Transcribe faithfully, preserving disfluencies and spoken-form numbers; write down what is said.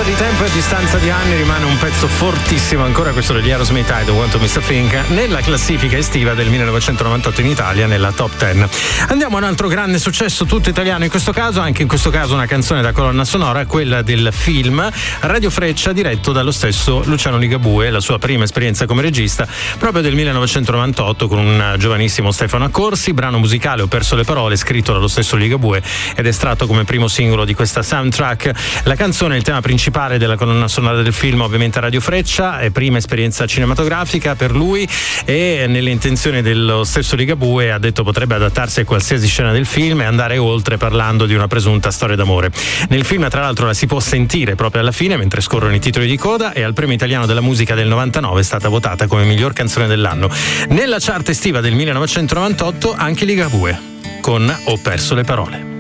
distanza di tempo e a distanza di anni rimane un pezzo fortissimo ancora, questo degli Aerosmith, I Don't Want to Miss a Thing, nella classifica estiva del millenovecentonovantotto in Italia, nella top dieci. Andiamo a un altro grande successo tutto italiano in questo caso, anche in questo caso una canzone da colonna sonora, quella del film Radio Freccia, diretto dallo stesso Luciano Ligabue, la sua prima esperienza come regista proprio del millenovecentonovantotto con un giovanissimo Stefano Accorsi, brano musicale Ho perso le parole, scritto dallo stesso Ligabue ed estratto come primo singolo di questa soundtrack. La canzone è il tema principale della colonna sonora del film, ovviamente Radio Freccia, è prima esperienza cinematografica per lui e nelle intenzioni dello stesso Ligabue ha detto potrebbe adattarsi a qualsiasi scena del film e andare oltre parlando di una presunta storia d'amore. Nel film tra l'altro la si può sentire proprio alla fine mentre scorrono i titoli di coda e al premio italiano della musica del novantanove è stata votata come miglior canzone dell'anno. Nella chart estiva del millenovecentonovantotto anche Ligabue con Ho perso le parole.